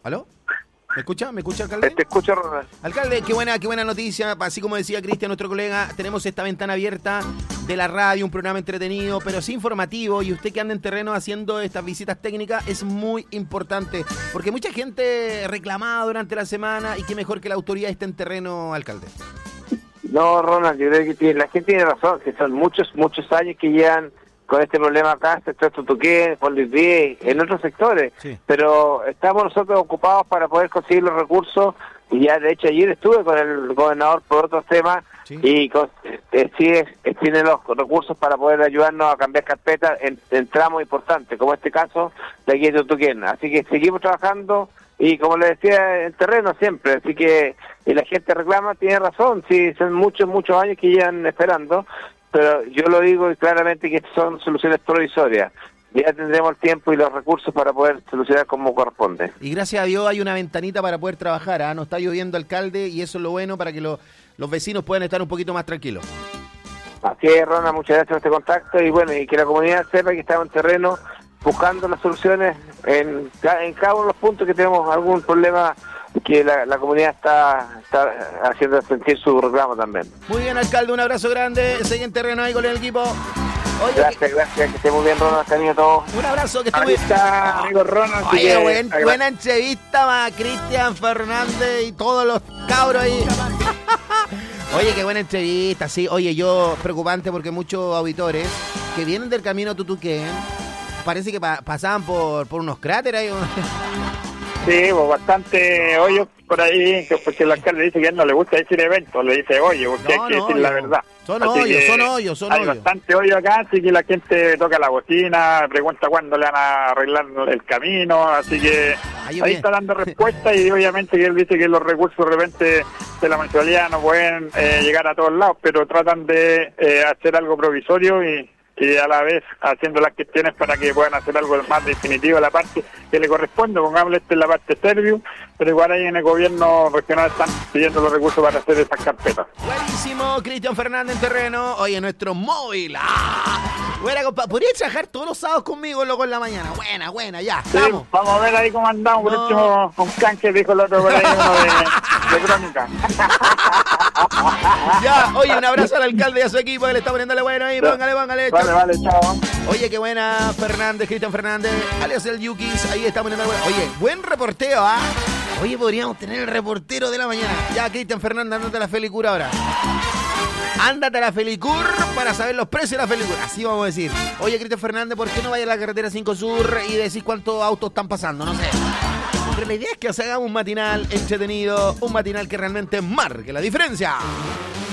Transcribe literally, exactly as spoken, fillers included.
¿Aló? ¿Me escucha? ¿Me escucha, alcalde? Te escucho, Ronald. Alcalde, qué buena, qué buena noticia. Así como decía Cristian, nuestro colega, tenemos esta ventana abierta de la radio, un programa entretenido, pero sí informativo. Y usted que anda en terreno haciendo estas visitas técnicas es muy importante, porque mucha gente reclamaba durante la semana y qué mejor que la autoridad esté en terreno, alcalde. No, Ronald, yo creo que tiene, la gente tiene razón, que son muchos, muchos años que llevan con este problema acá, sector Tutuquén, por Luis Díez, en otros sectores, sí. Pero estamos nosotros ocupados para poder conseguir los recursos, y ya de hecho ayer estuve con el gobernador por otros temas, sí. Y con, eh, sí, eh, tiene los recursos para poder ayudarnos a cambiar carpetas en, en tramos importantes, como este caso de aquí de Tutuquén. Así que seguimos trabajando, y como le decía, en terreno siempre, así que y la gente reclama, tiene razón, sí, son muchos, muchos años que llevan esperando, pero yo lo digo claramente que son soluciones provisorias. Ya tendremos el tiempo y los recursos para poder solucionar como corresponde. Y gracias a Dios hay una ventanita para poder trabajar, ¿eh? No está lloviendo, alcalde, y eso es lo bueno para que lo, los vecinos puedan estar un poquito más tranquilos. Así es, Rona, muchas gracias por este contacto, y bueno, y que la comunidad sepa que estamos en terreno buscando las soluciones en, en cada uno de los puntos que tenemos algún problema, que la, la comunidad está, está haciendo sentir su reclamo también. Muy bien, alcalde, un abrazo grande, sigue en terreno ahí con el equipo. Oye, gracias, que... gracias, que esté muy bien, Ronald, cariño, todo. Un abrazo, que esté muy bien. Está, amigo Ronald. Oye, que... buen, buena entrevista para Cristian Fernández y todos los cabros ahí. Oye, qué buena entrevista, sí. Oye, yo preocupante porque muchos auditores que vienen del camino Tutuquén parece que pa pasaban por, por unos cráteres ahí. Sí, pues bastante hoyos por ahí, que porque el alcalde dice que a él no le gusta decir evento, le dice hoyo, porque no, hay que no, decir la verdad. Son así hoyos, son hoyos, son hay hoyos. Hay bastante hoyo acá, así que la gente toca la bocina, pregunta cuándo le van a arreglar el camino, así que ahí, ahí está dando respuesta, y obviamente que él dice que los recursos de repente de la municipalidad no pueden eh, llegar a todos lados, pero tratan de eh, hacer algo provisorio y... y a la vez haciendo las gestiones para que puedan hacer algo más definitivo a la parte que le corresponde. Pongámosle esta en la parte Serviu, pero igual ahí en el gobierno regional están pidiendo los recursos para hacer esas carpetas. Buenísimo, Cristian Fernández en terreno. Oye, nuestro móvil. ¡Ah! Buena, compa. ¿Podrías trabajar todos los sábados conmigo, loco, en la mañana? Buena, buena, ya. Sí, vamos. Vamos a ver ahí cómo andamos. No. Por último, con canje, dijo el otro por ahí, uno de, de crónica. Ya, oye, un abrazo al alcalde y a su equipo que le está poniéndole bueno ahí. Póngale, póngale. Vale, vale, chao. Oye, qué buena, Fernández, Cristian Fernández, alias el Yukis, ahí está poniendo bueno. Oye, buen reporteo, ¿ah? ¿eh? Oye, podríamos tener el reportero de la mañana. Ya, Cristian Fernández, ándate a la Felicur ahora. Ándate a la Felicur para saber los precios de la Felicur. Así vamos a decir. Oye, Cristian Fernández, ¿por qué no vaya a la carretera cinco Sur y decís cuántos autos están pasando? No sé. Pero la idea es que hagamos un matinal entretenido, un matinal que realmente marque la diferencia.